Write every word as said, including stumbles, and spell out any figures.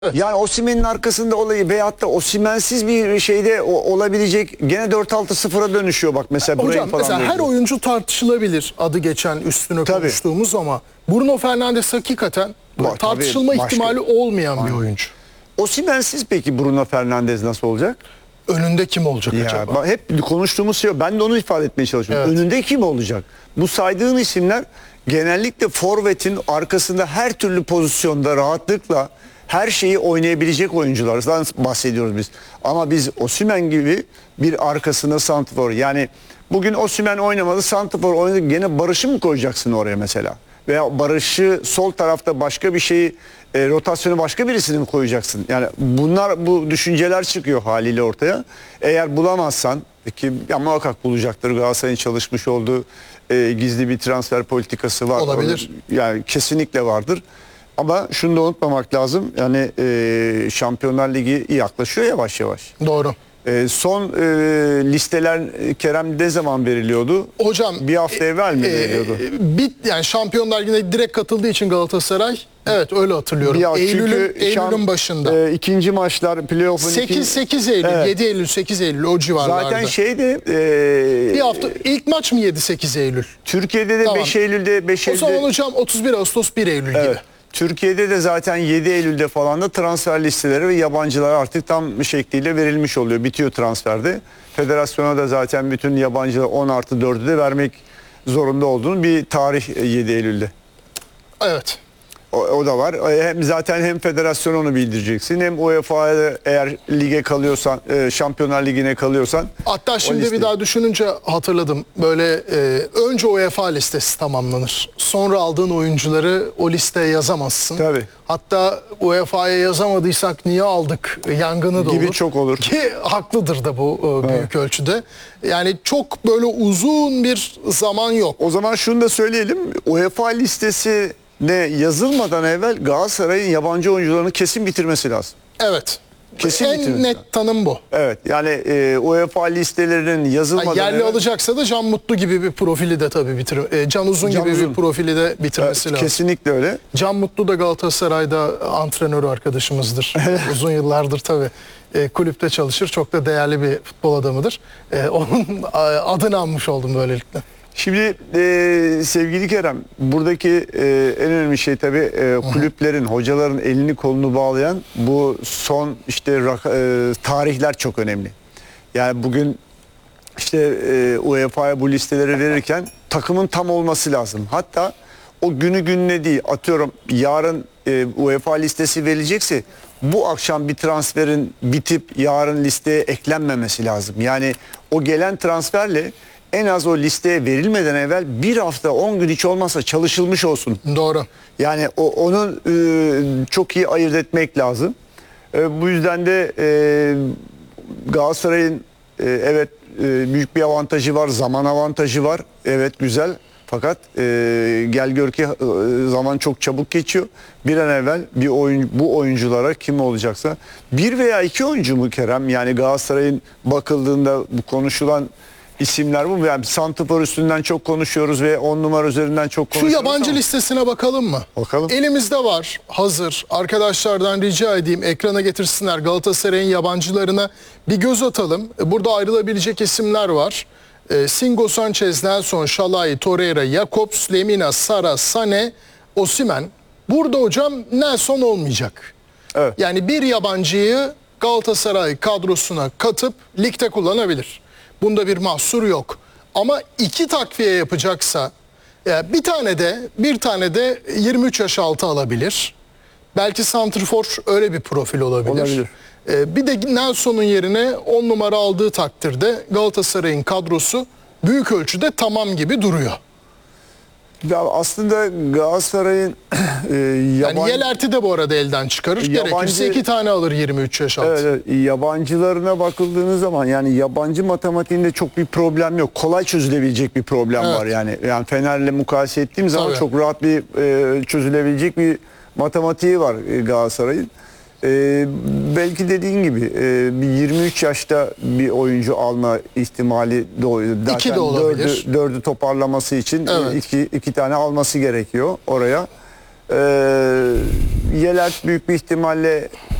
Evet. Yani Osimhen'in arkasında olayı veyahut da Osimhen'siz bir şeyde o, olabilecek gene dört altı sıfıra dönüşüyor bak mesela. Hocam falan mesela her oyuncu tartışılabilir adı geçen üstüne Tabii. konuştuğumuz ama Bruno Fernandes hakikaten Bak, tartışılma tabii, ihtimali başka... olmayan Aynen. bir oyuncu. Osimhen'siz peki Bruno Fernandes nasıl olacak? Önünde kim olacak Ya, acaba? bak, hep konuştuğumuz şey, ben de onu ifade etmeye çalışıyorum. Evet. Önünde kim olacak? Bu saydığın isimler genellikle forvetin arkasında her türlü pozisyonda rahatlıkla her şeyi oynayabilecek oyunculardan bahsediyoruz biz. Ama biz Osimhen gibi bir arkasında santrfor, yani bugün Osimhen oynamadı, santrfor oynadı, gene Barış'ı mı koyacaksın oraya mesela? Veya Barış'ı sol tarafta başka bir şeyi, e, rotasyonu başka birisini mi koyacaksın? Yani bunlar, bu düşünceler çıkıyor haliyle ortaya. Eğer bulamazsan ki ya muhakkak bulacaktır, Galatasaray'ın çalışmış olduğu e, gizli bir transfer politikası var. Olabilir. Yani kesinlikle vardır. Ama şunu da unutmamak lazım. Yani e, Şampiyonlar Ligi yaklaşıyor yavaş yavaş. Doğru. E, son e, listeler e, Kerem ne zaman veriliyordu? Hocam bir hafta evvel mi e, veriliyordu? E, bit yani Şampiyonlar Ligi'ne direkt katıldığı için Galatasaray, evet öyle hatırlıyorum. Ya Eylül'ün şam, Eylül'ün başında. E, ikinci maçlar playoff'un sekiz sekiz Eylül, evet. yedi Eylül, sekiz Eylül o civarlarda. Zaten şeydi e, bir hafta ilk maç mı yedi sekiz Eylül? Türkiye'de de Tamam. beş Eylül'de beş Eylül'de. O zaman hocam otuz bir Ağustos bir Eylül evet. gibi. Türkiye'de de zaten yedi Eylül'de falan da transfer listeleri ve yabancılar artık tam şekliyle verilmiş oluyor. Bitiyor transferde. Federasyona da zaten bütün yabancılar on artı dördü de vermek zorunda olduğunu bir tarih yedi Eylül'de. Evet. O, o da var. Hem zaten hem federasyona onu bildireceksin, hem U E F A'ya eğer lige kalıyorsan, Şampiyonlar Ligi'ne kalıyorsan. Hatta şimdi bir daha düşününce hatırladım. Böyle e, önce U E F A listesi tamamlanır. Sonra aldığın oyuncuları o listeye yazamazsın. Tabii. Hatta U E F A'ya yazamadıysak niye aldık yangını da gibi olur. çok olur. Ki haklıdır da bu e, büyük evet. ölçüde. Yani çok böyle uzun bir zaman yok. O zaman şunu da söyleyelim. U E F A listesi ne yazılmadan evvel Galatasaray'ın yabancı oyuncularını kesin bitirmesi lazım. Evet. Kesin en bitirmesi net lazım. tanım bu. Evet. Yani e, U E F A listelerinin yazılmadan yani yerli evvel, alacaksa da Can Mutlu gibi bir profili de tabii bitir. E, Can Uzun Can gibi Uzun. bir profili de bitirmesi evet, lazım. Kesinlikle öyle. Can Mutlu da Galatasaray'da antrenörü arkadaşımızdır. Uzun yıllardır tabii e, kulüpte çalışır. Çok da değerli bir futbol adamıdır. E, onun adını anmış oldum böylelikle. Şimdi e, sevgili Kerem, buradaki e, en önemli şey tabii e, kulüplerin, hocaların elini kolunu bağlayan bu son işte e, tarihler çok önemli. Yani bugün işte e, U E F A'ya bu listeleri verirken takımın tam olması lazım. Hatta o günü gününe değil, atıyorum yarın e, U E F A listesi verilecekse bu akşam bir transferin bitip yarın listeye eklenmemesi lazım. Yani o gelen transferle en az o listeye verilmeden evvel bir hafta on gün hiç olmazsa çalışılmış olsun. Doğru. Yani o, onu e, çok iyi ayırt etmek lazım. E, bu yüzden de e, Galatasaray'ın e, evet e, büyük bir avantajı var, zaman avantajı var. Evet güzel. Fakat e, gel gör ki e, zaman çok çabuk geçiyor. Bir an evvel bir oyun, bu oyunculara kim olacaksa bir veya iki oyuncu mu Kerem? Yani Galatasaray'ın bakıldığında bu konuşulan isimler bu. Yani santrfor üstünden çok konuşuyoruz ve on numara üzerinden çok konuşuyoruz. Şu yabancı ama listesine bakalım mı? Bakalım. Elimizde var. Hazır. Arkadaşlardan rica edeyim ekrana getirsinler. Galatasaray'ın yabancılarına bir göz atalım. Burada ayrılabilecek isimler var. E, Singo, Sanchez, Nelson, Şalay, Torreira, Jakobs, Lemina, Sara, Sane, Osimhen. Burada hocam Nelson olmayacak. Evet. Yani bir yabancıyı Galatasaray kadrosuna katıp ligde kullanabilir. Bunda bir mahsur yok. Ama iki takviye yapacaksa bir tane de bir tane de yirmi üç yaş altı alabilir. Belki santrfor öyle bir profil olabilir. Olabilir. Ee, bir de Nelson'un yerine on numara aldığı takdirde Galatasaray'ın kadrosu büyük ölçüde tamam gibi duruyor. Ya aslında Galatasaray'ın e, yabancı... Yani Yelert'i de bu arada elden çıkarır. Yabancı... Gerekirse iki tane alır yirmi üç yaş altı. Evet, evet, yabancılarına bakıldığınız zaman yani yabancı matematiğinde çok bir problem yok. Kolay çözülebilecek bir problem Evet. var yani. Yani Fener'le mukayese ettiğim zaman Tabii. çok rahat bir e, çözülebilecek bir matematiği var e, Galatasaray'ın. E, belki dediğin gibi e, bir yirmi üç yaşta bir oyuncu alma ihtimali doğuyor. Zaten İki de olabilir. Dördü, dördü toparlaması için Evet. iki, iki tane alması gerekiyor oraya. E, Yelert büyük bir ihtimalle